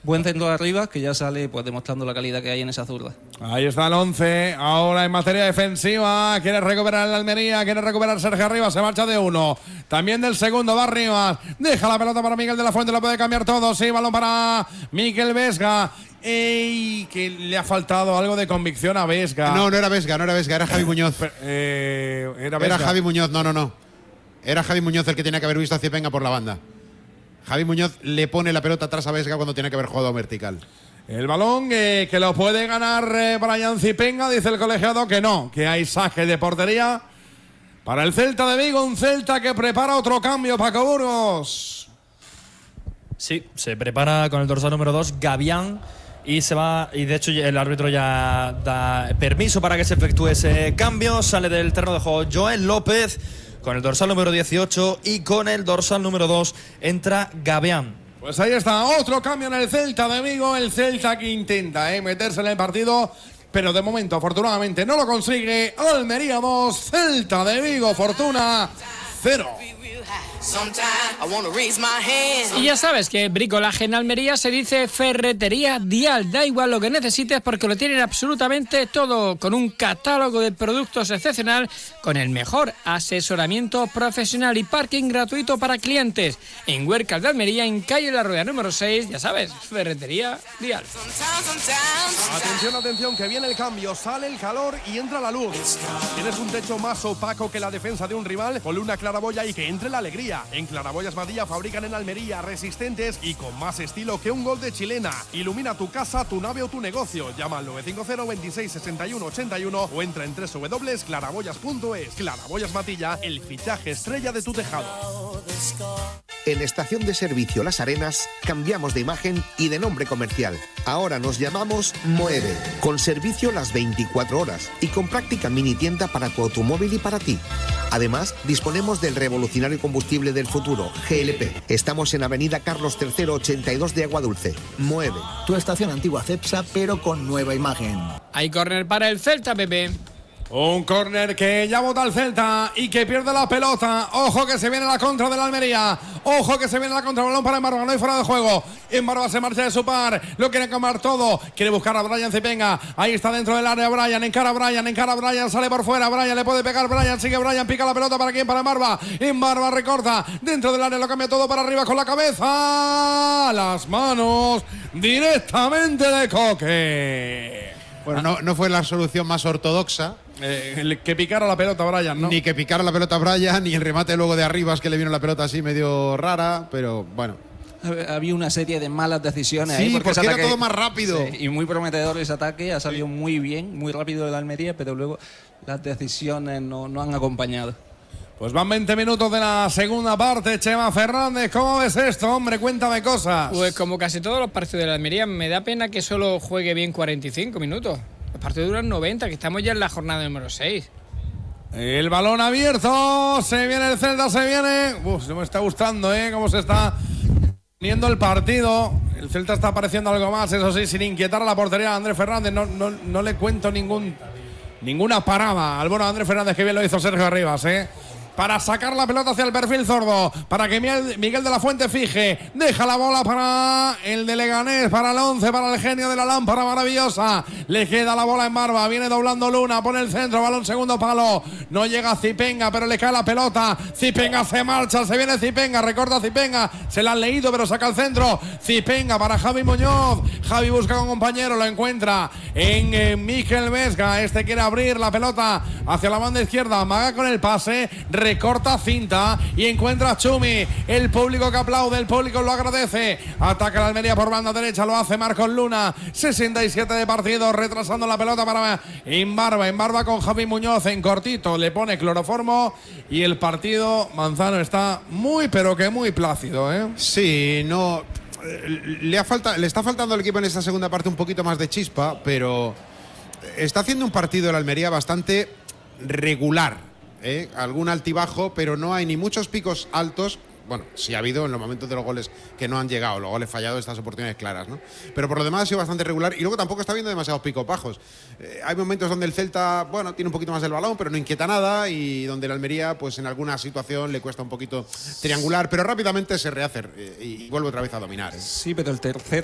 buen centro de arriba que ya sale pues demostrando la calidad que hay en esa zurda. Ahí está el 11. Ahora en materia defensiva quiere recuperar el Almería, quiere recuperar Sergio Arribas, se marcha de uno. También del segundo va Arribas. Deja la pelota para Miguel de la Fuente, lo puede cambiar todo. Sí, balón para Miquel Vesga. ¡Ey! Que le ha faltado algo de convicción a Vesga. No era Vesga, era Javi Muñoz. Era Javi Muñoz, no. Era Javi Muñoz el que tenía que haber visto a Cipenga por la banda. Javi Muñoz le pone la pelota atrás a Vesga cuando tiene que haber jugado vertical. El balón que lo puede ganar Brian Cipenga, dice el colegiado que no, que hay saque de portería para el Celta de Vigo, un Celta que prepara otro cambio, Paco Burgos. Sí, se prepara con el dorsal número 2, Gavián, y se va, y de hecho el árbitro ya da permiso para que se efectúe ese cambio. Sale del terreno de juego Joel López con el dorsal número 18 y con el dorsal número 2 entra Gavián. Pues ahí está, otro cambio en el Celta de Vigo, el Celta que intenta meterse en el partido, pero de momento afortunadamente no lo consigue. Almería 2, Celta de Vigo, Fortuna 0. Y ya sabes que bricolaje en Almería se dice Ferretería Dial. Da igual lo que necesites porque lo tienen absolutamente todo, con un catálogo de productos excepcional, con el mejor asesoramiento profesional y parking gratuito para clientes. En Huércal de Almería, en calle La Rueda número 6, ya sabes, Ferretería Dial. Atención, que viene el cambio, sale el calor y entra la luz. ¿Tienes un techo más opaco que la defensa de un rival? Ponle una claraboya y que entre la alegría. En Claraboyas Madilla fabrican en Almería, resistentes y con más estilo que un gol de chilena. Ilumina tu casa, tu nave o tu negocio. Llama al 950 26 61 81 o entra en www.claraboyas.es. Claraboyas Madilla, el fichaje estrella de tu tejado. En Estación de Servicio Las Arenas cambiamos de imagen y de nombre comercial. Ahora nos llamamos Moeve, con servicio las 24 horas y con práctica mini tienda para tu automóvil y para ti. Además, disponemos del revolucionario combustible del futuro, GLP. Estamos en Avenida Carlos III 82 de Aguadulce. Moeve. Tu estación antigua Cepsa, pero con nueva imagen. Hay córner para el Celta, Pepe. Un córner que ya bota el Celta y que pierde la pelota. Ojo que se viene la contra de la Almería. Ojo que se viene la contra. Balón para Embarba. No hay fuera de juego. Embarba se marcha de su par. Lo quiere cambiar todo. Quiere buscar a Brian Cipenga. Ahí está dentro del área Brian. Encara a Brian. Sale por fuera. Brian le puede pegar. Brian sigue. Brian pica la pelota. ¿Para quién? Para Embarba. Embarba recorta. Dentro del área lo cambia todo para arriba con la cabeza. Las manos directamente de Coque. Bueno, no fue la solución más ortodoxa. El que picara la pelota Brian, ¿no? Ni que picara la pelota Brian, ni el remate luego de Arribas que le vino la pelota así medio rara, pero bueno. Había una serie de malas decisiones sí, ahí. porque era todo más rápido. Sí, y muy prometedor ese ataque. Ha salido muy bien, muy rápido de Almería, pero luego las decisiones no han acompañado. Pues van 20 minutos de la segunda parte. Chema Fernández, ¿cómo ves esto, hombre? Cuéntame cosas. Pues como casi todos los partidos de la Almería, me da pena que solo juegue bien 45 minutos. Los partidos duran 90, que estamos ya en la jornada número 6. El balón abierto. Se viene el Celta, se viene. No me está gustando, cómo se está poniendo el partido. El Celta está apareciendo algo más, eso sí, sin inquietar a la portería de Andrés Fernández. No le cuento ninguna parada al bueno de Andrés Fernández, que bien lo hizo Sergio Arribas, para sacar la pelota hacia el perfil zurdo, para que Miguel de la Fuente fije, deja la bola para el de Leganés, para el 11, para el genio de la lámpara maravillosa, le queda la bola en Barba, viene doblando Luna, pone el centro, balón segundo palo, no llega Cipenga, pero le cae la pelota, Cipenga se marcha, se viene Cipenga, recorta Cipenga, se la han leído pero saca el centro, Cipenga para Javi Muñoz, Javi busca a un compañero, lo encuentra en Miquel Vesga, este quiere abrir la pelota hacia la banda izquierda, amaga con el pase, recorta cinta y encuentra a Chumi. El público que aplaude, el público lo agradece. Ataca la Almería por banda derecha, lo hace Marcos Luna. 67 de partido, retrasando la pelota para Embarba con Javi Muñoz en cortito, le pone cloroformo y el partido, Manzano, está muy pero que muy plácido, Sí, no le está faltando al equipo en esta segunda parte un poquito más de chispa, pero está haciendo un partido el Almería bastante regular. Algún altibajo, pero no hay ni muchos picos altos. Bueno, sí ha habido en los momentos de los goles que no han llegado, los goles fallados, estas oportunidades claras, ¿no? Pero por lo demás ha sido bastante regular y luego tampoco está habiendo demasiados picos bajos. Hay momentos donde el Celta, bueno, tiene un poquito más del balón, pero no inquieta nada, y donde el Almería, pues en alguna situación le cuesta un poquito triangular, pero rápidamente se rehace y vuelve otra vez a dominar. Sí, pero el tercer